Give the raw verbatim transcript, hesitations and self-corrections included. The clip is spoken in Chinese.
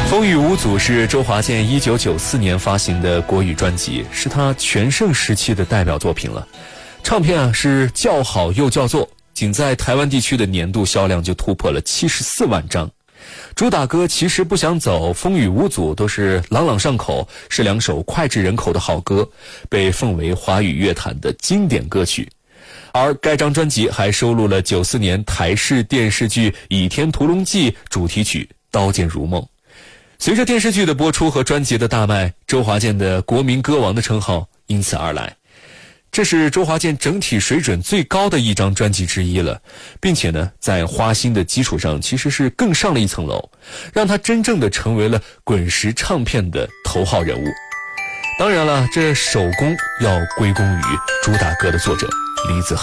风雨无阻是周华健一九九四年发行的国语专辑，是他全盛时期的代表作品了。唱片啊是叫好又叫座，仅在台湾地区的年度销量就突破了七十四万张。主打歌其实不想走，风雨无阻都是朗朗上口，是两首脍炙人口的好歌，被奉为华语乐坛的经典歌曲。而该张专辑还收录了九四年台视电视剧《倚天屠龙记》主题曲《刀剑如梦》。随着电视剧的播出和专辑的大卖，周华健的国民歌王的称号因此而来。这是周华健整体水准最高的一张专辑之一了，并且呢，在花心的基础上其实是更上了一层楼，让他真正的成为了滚石唱片的头号人物。当然了，这首功要归功于主打歌的作者李子